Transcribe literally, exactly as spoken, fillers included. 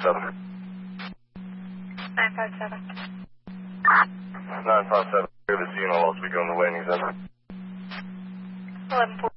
seven. nine five seven. nine five seven. Here to see you. I'll speak on the landing zone. eleven four.